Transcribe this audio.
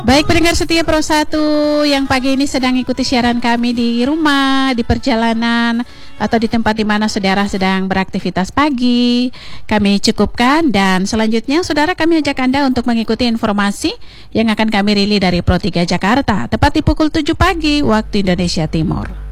Baik pendengar setia Pro 1 yang pagi ini sedang ikuti siaran kami di rumah, di perjalanan, atau di tempat di mana saudara sedang beraktivitas pagi. Kami cukupkan dan selanjutnya saudara kami ajak Anda untuk mengikuti informasi yang akan kami rilis dari Pro 3 Jakarta, tepat di pukul 7 pagi waktu Indonesia Timur.